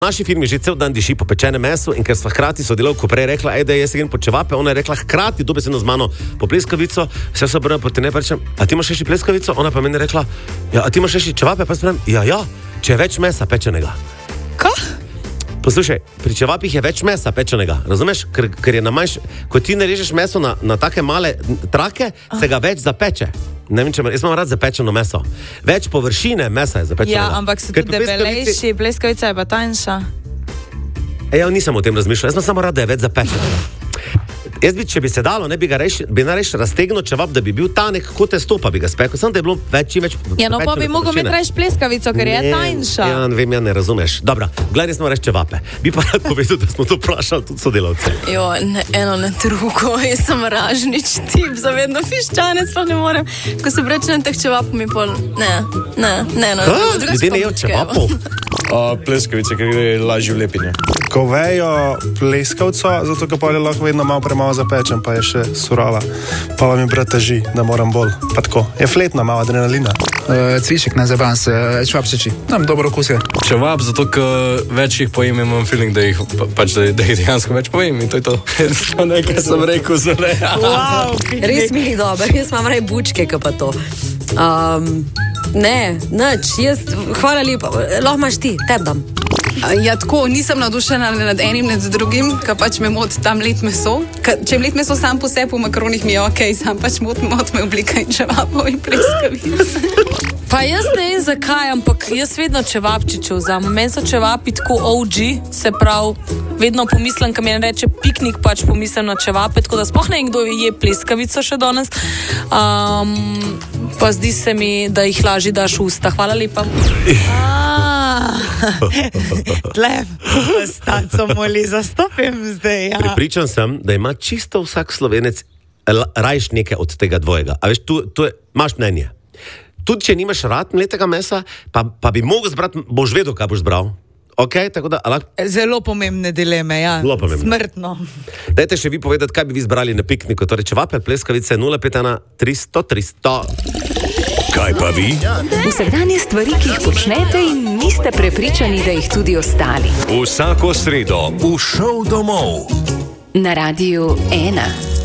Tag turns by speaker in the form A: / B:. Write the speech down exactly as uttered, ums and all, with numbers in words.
A: Naši firmi že cel dan diši po pečenem mesu in ker sva hkrati sodelavko prej rekla, ej, da jaz grem po čevape, ona je rekla hkrati dobesedno z mano po pleskavico, vse se obrnem proti ne pa rečem, a ti imaš še pleskavico? Ona pa meni rekla, ja, a ti imaš še čevape? Pa sprem, ja, ja, če je več mesa pečenega.
B: Ko?
A: Poslušaj, pri čevapih je več mesa pečenega, razumeš? Ker, ker je na manjš, ko ti narežeš meso na, na take male trake, se ga več zapeče. Ne vem, če jaz imam rad zapečeno meso. Več površine mesa je zapečenega.
B: Ja, ampak so tudi debelejši, pleskavica je pa tanjša.
A: E, ja, nisem o tem razmišljal, jaz sem samo rad, da je več zapečenega. Jaz bi, če bi se dalo, ne bi ga reš, bi nareš raztegnil čevap, da bi bil tanek kot testo, pa bi ga spekel, sem da je bilo več čim več.
B: Ja, no pa bi mogel imeti reč pleskavico, ker je tanjša.
A: Ja, ne vem, ja ne razumeš. Dobra, gledaj smo reči čevape. Bi pa rad povedal, da smo to vprašali tudi sodelavce.
C: Jo, ne, eno ne drugo, jaz sem ražnič tip, zavedno piščanec, pa ne morem. Ko se vrečem teh čevapov, mi pol, ne, ne, ne, no.
A: Ljudje ne jejo čevapov?
D: Uh, pleskavice, ker gre lažje v lepinje.
E: Ko vejo pleskavco, zato ker pa je lahko vedno malo premalo zapečen, pa je še surova. Pa vam je brat teži, da moram bolj. Pa tako, je fletna, malo adrenalina.
F: Uh, cviček, ne zabam se, čevapčiči. Tam dobro okus je.
D: Čevap, zato ker več jih pojem, imam feeling, da jih, pa, pač, da, da jih dejansko več pojem in to je to. To nekaj sem rekel za ne.
C: Wow, res mi je dobro, jaz imam raj bučke, ka pa to. Um, ne, nič, jaz, hvala lepa, lahko imaš ti, tebi dam.
G: Ja, tako, nisem navdušena nad enim, nad drugim, ker pač me moti tam let meso. Ka, če je let meso sam po sebi, v makaronih mi je ok, sam pač moti mot me oblika in čevapov in pleskavic.
C: Pa jaz ne vem zakaj, ampak jaz vedno čevapčiče vzamem. Meni so čevapi tako O G, se pravi, vedno pomislim, ko mi reče piknik, pač pomislim na čevape, tako da sploh ne vem, kdo je pleskavico še danes. Um, pa zdi se mi, da jih lažje daš v usta. Hvala lepa.
B: Tlep, ostaco moli, zastopim zdaj, ja.
A: Pripričan sem, da ima čisto vsak Slovenec rajš nekaj od tega dvojega. A veš, tu, tu je, imaš mnenje. Tudi, če nimaš rad mletega mesa, pa, pa bi mogel zbrati, boš vedel, kaj boš zbral. Okay, tako da, ala...
B: Zelo pomembne dileme, ja.
A: Pomembne.
B: Smrtno.
A: Dajte še vi povedati, kaj bi vi zbrali na pikniku. Torej, čevape, pleskavice, nula pet ena tristo tristo.
H: Kaj pa vi?
I: Vsakdanje stvari, ki jih počnete in niste prepričani, da jih tudi ostali.
H: Vsako sredo v Šov domov.
I: Na Radiu ena.